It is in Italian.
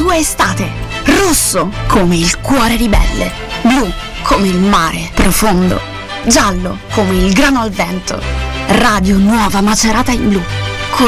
tua estate. Rosso come il cuore ribelle, blu come il mare profondo, giallo come il grano al vento. Radio Nuova Macerata in blu.